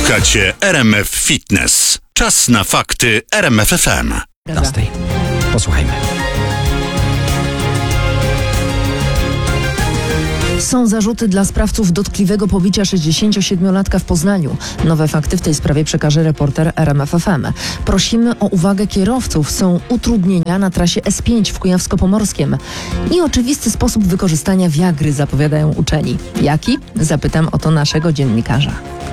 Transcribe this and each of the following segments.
Słuchacie RMF Fitness. Czas na fakty RMF FM. 15. Posłuchajmy. Są zarzuty dla sprawców dotkliwego pobicia 67-latka w Poznaniu. Nowe fakty w tej sprawie przekaże reporter RMF FM. Prosimy o uwagę kierowców. Są utrudnienia na trasie S5 w Kujawsko-Pomorskiem. I oczywisty sposób wykorzystania Viagry, zapowiadają uczeni. Jaki? Zapytam o to naszego dziennikarza.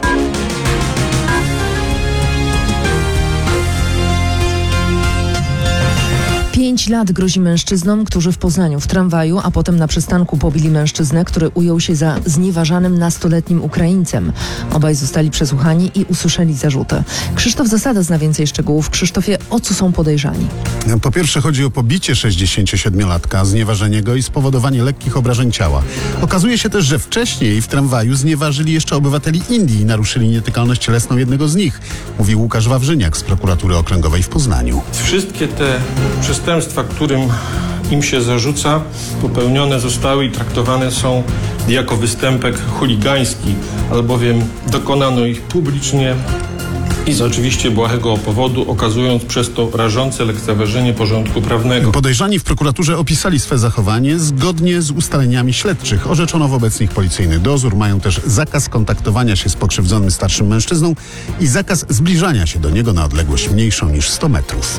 5 lat grozi mężczyznom, którzy w Poznaniu w tramwaju, a potem na przystanku pobili mężczyznę, który ujął się za znieważanym nastoletnim Ukraińcem. Obaj zostali przesłuchani i usłyszeli zarzuty. Krzysztof Zasada zna więcej szczegółów. Krzysztofie, o co są podejrzani? Po pierwsze chodzi o pobicie 67-latka, znieważenie go i spowodowanie lekkich obrażeń ciała. Okazuje się też, że wcześniej w tramwaju znieważyli jeszcze obywateli Indii i naruszyli nietykalność cielesną jednego z nich, mówi Łukasz Wawrzyniak z Prokuratury Okręgowej w Poznaniu. Wszystkie te przestępstwa, którym im się zarzuca, popełnione zostały i traktowane są jako występek chuligański, albowiem dokonano ich publicznie i z oczywiście błahego powodu, okazując przez to rażące lekceważenie porządku prawnego. Podejrzani w prokuraturze opisali swe zachowanie zgodnie z ustaleniami śledczych. Orzeczono wobec nich policyjny dozór. Mają też zakaz kontaktowania się z pokrzywdzonym starszym mężczyzną i zakaz zbliżania się do niego na odległość mniejszą niż 100 metrów.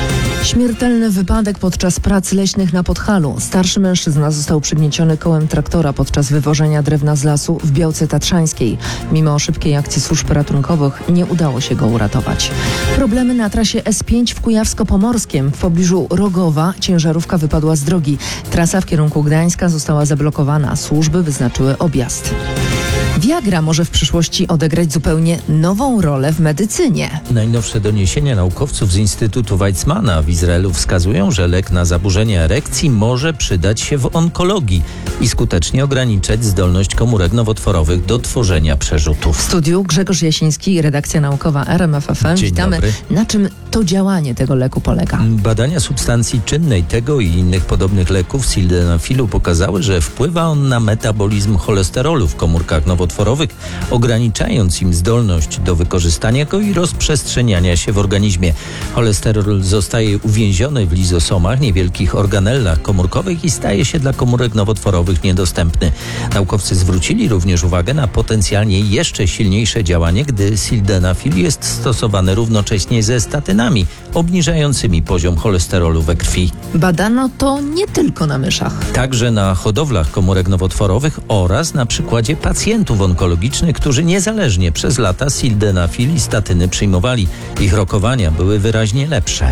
Śmiertelny wypadek podczas prac leśnych na Podhalu. Starszy mężczyzna został przygnieciony kołem traktora podczas wywożenia drewna z lasu w Białce Tatrzańskiej. Mimo szybkiej akcji służb ratunkowych nie udało się go uratować. Problemy na trasie S5 w Kujawsko-Pomorskiem. W pobliżu Rogowa ciężarówka wypadła z drogi. Trasa w kierunku Gdańska została zablokowana. Służby wyznaczyły objazd. Viagra może w przyszłości odegrać zupełnie nową rolę w medycynie. Najnowsze doniesienia naukowców z Instytutu Weizmana w Izraelu wskazują, że lek na zaburzenia erekcji może przydać się w onkologii i skutecznie ograniczać zdolność komórek nowotworowych do tworzenia przerzutów. W studiu Grzegorz Jasiński, redakcja naukowa RMF FM. Dzień Witamy. dobry. Na czym to działanie tego leku polega? Badania substancji czynnej tego i innych podobnych leków sildenafilu pokazały, że wpływa on na metabolizm cholesterolu w komórkach nowotworowych, ograniczając im zdolność do wykorzystania go i rozprzestrzeniania się w organizmie. Cholesterol zostaje uwięziony w lizosomach, niewielkich organellach komórkowych i staje się dla komórek nowotworowych niedostępny. Naukowcy zwrócili również uwagę na potencjalnie jeszcze silniejsze działanie, gdy sildenafil jest stosowany równocześnie ze statynami, obniżającymi poziom cholesterolu we krwi. Badano to nie tylko na myszach. Także na hodowlach komórek nowotworowych oraz na przykładzie pacjentów onkologicznych, którzy niezależnie przez lata sildenafil i statyny przyjmowali. Ich rokowania były wyraźnie lepsze.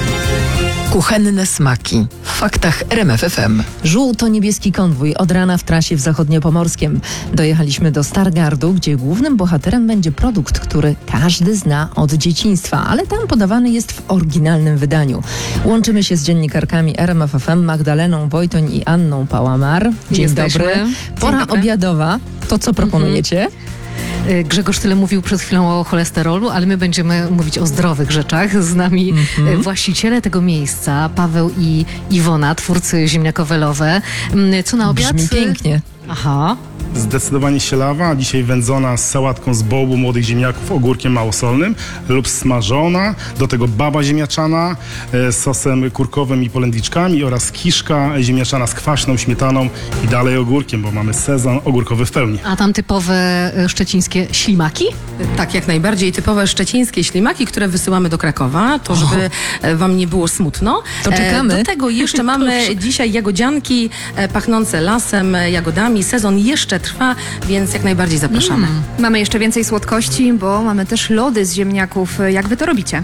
Kuchenne smaki. W faktach RMF FM. Żółto-niebieski konwój od rana w trasie w Zachodniopomorskiem. Dojechaliśmy do Stargardu, gdzie głównym bohaterem będzie produkt, który każdy zna od dzieciństwa, ale tam podawany jest w oryginalnym wydaniu. Łączymy się z dziennikarkami RMF FM Magdaleną Wojtoń i Anną Pałamar. Dzień dobry. Pora obiadowa. To co proponujecie? Grzegorz tyle mówił przed chwilą o cholesterolu, ale my będziemy mówić o zdrowych rzeczach. Z nami właściciele tego miejsca, Paweł i Iwona, twórcy ziemniakowe-lowe. Co na obiad? Brzmi pięknie. Aha. Zdecydowanie sielawa, dzisiaj wędzona z sałatką z bołbu młodych ziemniaków, ogórkiem małosolnym lub smażona, do tego baba ziemniaczana z sosem kurkowym i polędwiczkami oraz kiszka ziemniaczana z kwaśną śmietaną i dalej ogórkiem, bo mamy sezon ogórkowy w pełni. A tam typowe szczecińskie ślimaki? Tak, jak najbardziej typowe szczecińskie ślimaki, które wysyłamy do Krakowa, to żeby wam nie było smutno. To czekamy. Do tego jeszcze mamy dzisiaj jagodzianki pachnące lasem, jagodami. Sezon jeszcze trwa, więc jak najbardziej zapraszamy. Mamy jeszcze więcej słodkości, bo mamy też lody z ziemniaków. Jak wy to robicie?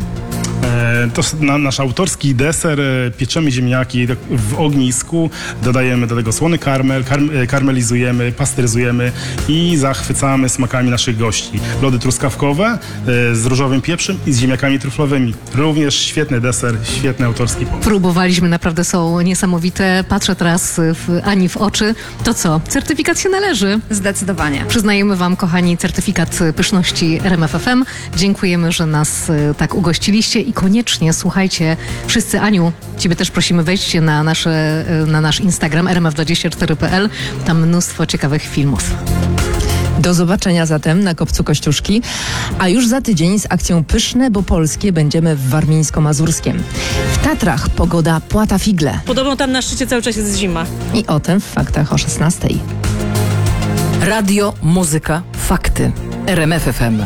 To nasz autorski deser. Pieczemy ziemniaki w ognisku, dodajemy do tego słony karmel, karmelizujemy, pasteryzujemy i zachwycamy smakami naszych gości. Lody truskawkowe z różowym pieprzem i z ziemniakami truflowymi. Również świetny deser, świetny autorski pomysł. Próbowaliśmy, naprawdę są niesamowite. Patrzę teraz Ani w oczy. To co? Certyfikat się należy. Zdecydowanie. Przyznajemy wam, kochani, certyfikat pyszności RMF FM. Dziękujemy, że nas tak ugościliście i koniecznie słuchajcie wszyscy. Aniu, ciebie też prosimy, wejdźcie na nasz Instagram rmf24.pl. Tam mnóstwo ciekawych filmów. Do zobaczenia zatem na Kopcu Kościuszki, a już za tydzień z akcją Pyszne, bo polskie będziemy w Warmińsko-Mazurskiem. W Tatrach pogoda płata figle. Podobno tam na szczycie cały czas jest zima. I o tym w faktach o 16:00. Radio, muzyka, fakty. RMF FM.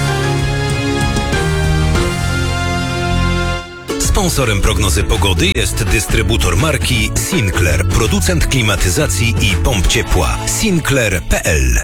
Sponsorem prognozy pogody jest dystrybutor marki Sinclair, producent klimatyzacji i pomp ciepła. Sinclair.pl.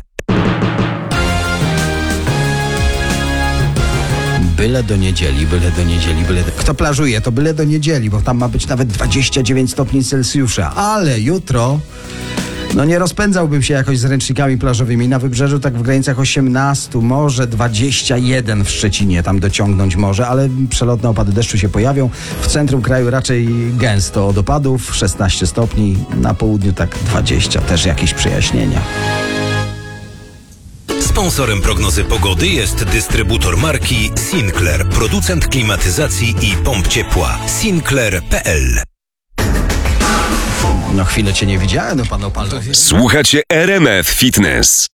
Byle do niedzieli. Kto plażuje, to byle do niedzieli, bo tam ma być nawet 29 stopni Celsjusza. Ale jutro, nie rozpędzałbym się jakoś z ręcznikami plażowymi. Na wybrzeżu tak w granicach 18, może 21 w Szczecinie tam dociągnąć może, ale przelotne opady deszczu się pojawią. W centrum kraju raczej gęsto od opadów, 16 stopni, na południu tak 20, też jakieś przejaśnienia. Sponsorem prognozy pogody jest dystrybutor marki Sinclair, producent klimatyzacji i pomp ciepła. Sinclair.pl. Chwilę cię nie widziałem, pan Opalowie. Słuchacie RMF Fitness.